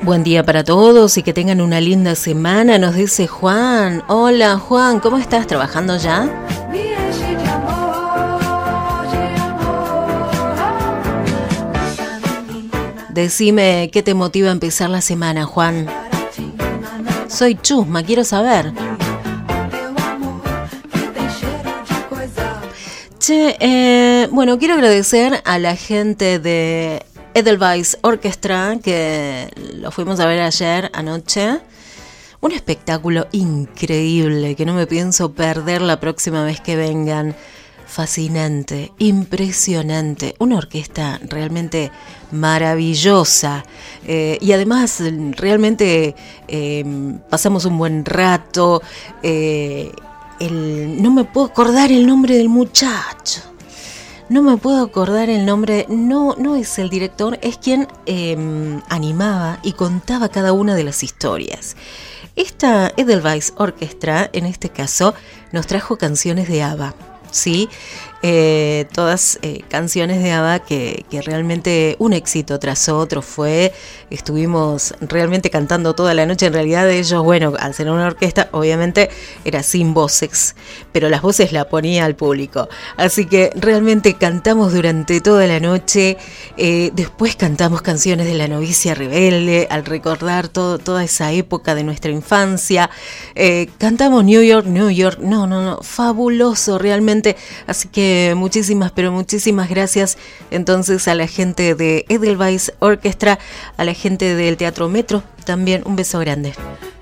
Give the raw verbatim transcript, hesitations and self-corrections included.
Buen día para todos y que tengan una linda semana, nos dice Juan. Hola Juan, ¿cómo estás? ¿Trabajando ya? Decime qué te motiva a empezar la semana, Juan. Soy Chusma, quiero saber. Che, eh, bueno, quiero agradecer a la gente de Edelweiss Orchestra, que lo fuimos a ver ayer, anoche. Un espectáculo increíble que no me pienso perder la próxima vez que vengan. Fascinante, impresionante, una orquesta realmente maravillosa, eh, y además realmente eh, pasamos un buen rato. eh, el, no me puedo acordar el nombre del muchacho. No me puedo acordar el nombre, no, no es el director, es quien eh, animaba y contaba cada una de las historias. Esta Edelweiss Orchestra, en este caso, nos trajo canciones de ABBA, ¿sí? Eh, todas eh, canciones de ABBA que, que realmente un éxito tras otro fue. Estuvimos realmente cantando toda la noche. En realidad ellos, bueno, al ser una orquesta, obviamente era sin voces, pero las voces la ponía al público. Así que realmente cantamos durante toda la noche. Eh, después cantamos canciones de La novicia rebelde, al recordar todo, toda esa época de nuestra infancia. Eh, cantamos New York, New York. No, no, no, fabuloso realmente. Así que muchísimas, pero muchísimas gracias entonces a la gente de Edelweiss Orchestra, a la gente del Teatro Metro, también un beso grande.